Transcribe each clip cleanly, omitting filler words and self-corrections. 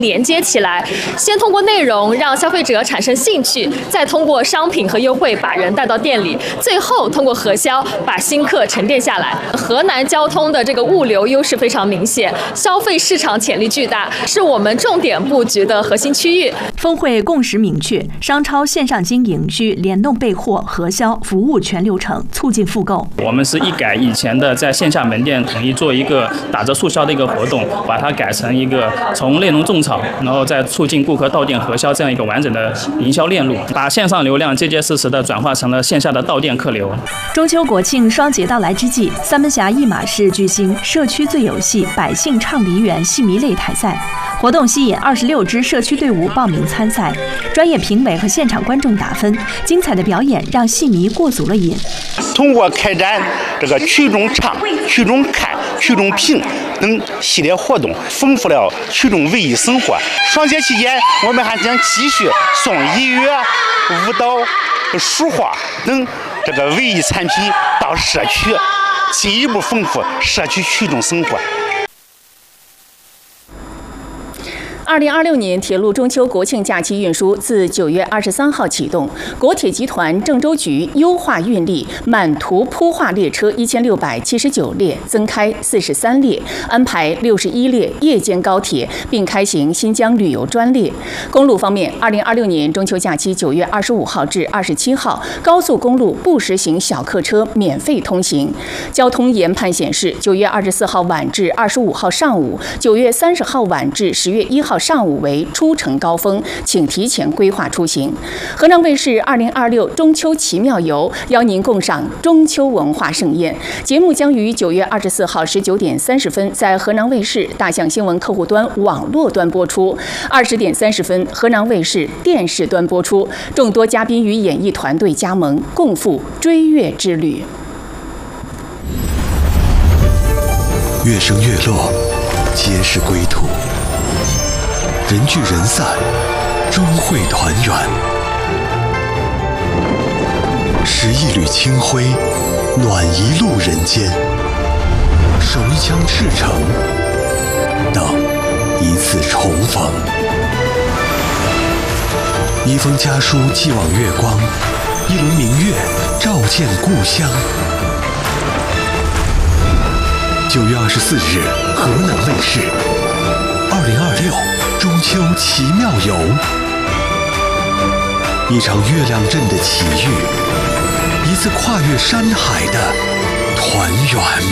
连接起来，先通过内容让消费者产生兴趣，再通过商品和优惠把人带到店里，最后通过核销把新客沉淀下来。河南交通的这个物流优势非常明显，消费市场潜力巨大，是我们重点布局的核心区域。 峰会共识明确，商超线上经营需联动备货、核销、服务全流程，促进复购。 我们是一改以前的在线下门店统一做一个打折促销的一个活动，把它改成一个从内容种草，然后再促进顾客到店核销这样一个完整的营销链路，把线上流量结结实实的转化成了线下的到店客流。 中秋国庆双节到来之际，三门峡一马市举行社区最有戏百姓唱梨园戏迷擂台赛，活动吸引26支社区队伍报名参赛，专业评委和现场观众打分，精彩的表演让戏迷过足了瘾。 通过开展这个曲中唱、曲中看、曲中评等系列活动，丰富了曲中文艺生活。双节期间，我们还将继续送音乐、舞蹈、书画等这个文艺产品到社区，进一步丰富社区曲中生活。 2026年铁路中秋国庆假期运输自9月23号启动，国铁集团郑州局优化运力，满图铺化列车1679列，增开43列，安排61列夜间高铁，并开行新疆旅游专列。公路方面，2026年中秋假期9月25号至27号，高速公路不实行小客车免费通行。交通研判显示，9月24号晚至25号上午，9月30号晚至10月1号上午为出城高峰，请提前规划出行。河南卫视2026中秋奇妙游邀您共赏中秋文化盛宴，节目将于9月24号19点30分在河南卫视大象新闻客户端网络端播出，20点30分河南卫视电视端播出，众多嘉宾与演艺团队加盟，共赴追月之旅。 月升月落，皆是归途。人聚人散，终会团圆。拾一缕清辉，暖一路人间；守一腔赤诚，等一次重逢。一封家书寄往月光，一轮明月照见故乡。9月24日，河南卫视2026中秋奇妙游，一场月亮镇的奇遇，一次跨越山海的团圆。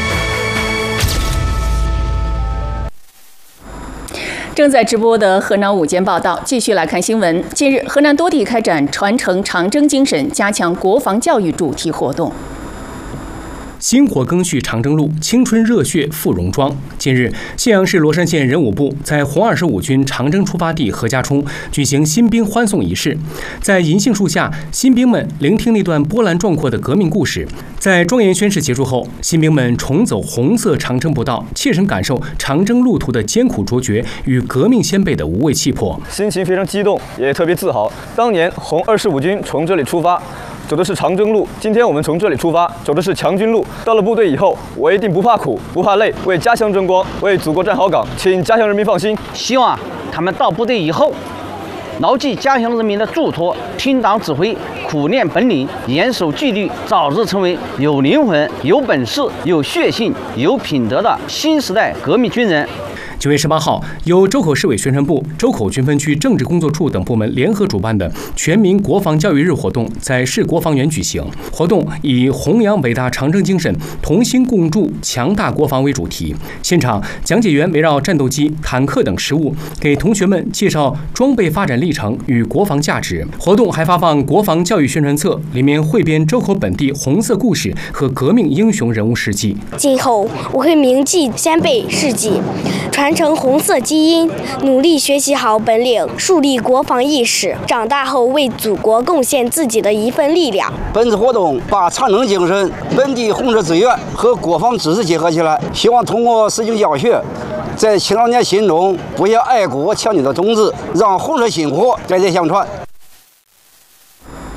正在直播的河南午间报道，继续来看新闻。近日，河南多地开展传承长征精神、加强国防教育主题活动。 薪火更续长征路，青春热血赴戎装。近日，信阳市罗山县人武部在红25军长征出发地何家冲举行新兵欢送仪式。在银杏树下，新兵们聆听那段波澜壮阔的革命故事。在庄严宣誓结束后，新兵们重走红色长征步道，切身感受长征路途的艰苦卓绝与革命先辈的无畏气魄， 心情非常激动，也特别自豪。当年红25军从这里出发，走的是长征路，今天我们从这里出发，走的是强军路。到了部队以后，我一定不怕苦，不怕累，为家乡争光，为祖国站好岗，请家乡人民放心。 希望他们到部队以后，牢记家乡人民的嘱托，听党指挥，苦练本领，严守纪律，早日成为有灵魂、有本事、有血性、有品德的新时代革命军人。 9月18号，由周口市委宣传部、周口军分区政治工作处等部门联合主办的全民国防教育日活动在市国防园举行。活动以弘扬伟大长征精神，同心共筑强大国防为主题。现场讲解员围绕战斗机、坦克等实物，给同学们介绍装备发展历程与国防价值。活动还发放国防教育宣传册，里面汇编周口本地红色故事和革命英雄人物事迹。 今后我会铭记先辈事迹，传承红色基因，努力学习好本领，树立国防意识，长大后为祖国贡献自己的一份力量。 本次活动把长征精神、本地红色资源和国防知识结合起来，希望通过实景教学，在青少年心中播下爱国强军的种子，让红色薪火代代相传。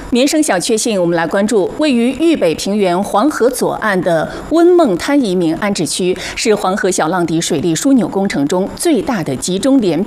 民生小确幸，我们来关注位于豫北平原黄河左岸的温孟滩移民安置区，是黄河小浪底水利枢纽工程中最大的集中连